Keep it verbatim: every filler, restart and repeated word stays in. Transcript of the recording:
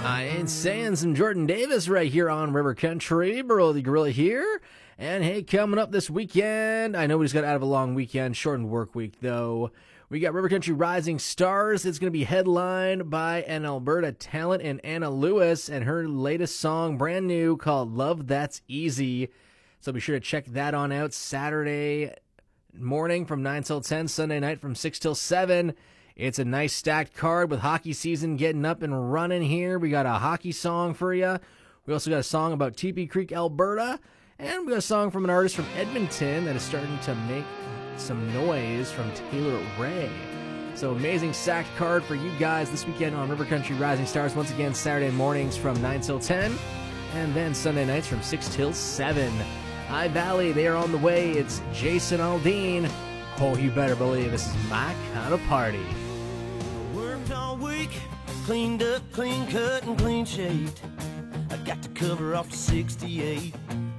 I ain't saying some Jordan Davis right here on River Country. Burrow the Gorilla here. And hey, coming up this weekend, I know we just got out of a long weekend, shortened work week though. We got River Country Rising Stars. It's going to be headlined by an Alberta talent in Anna Lewis and her latest song, brand new, called Love That's Easy. So be sure to check that on out Saturday morning from nine till ten, Sunday night from six till seven. It's a nice stacked card with hockey season getting up and running here. We got a hockey song for you. We also got a song about Teepee Creek, Alberta. And we got a song from an artist from Edmonton that is starting to make some noise from Taylor Ray. So amazing stacked card for you guys this weekend on River Country Rising Stars. Once again, Saturday mornings from nine till ten. And then Sunday nights from six till seven. High Valley, they are on the way. It's Jason Aldean. Oh, you better believe this is my kind of party. Worked all week, cleaned up, clean cut, and clean shaved. I got to cover off the sixty-eight.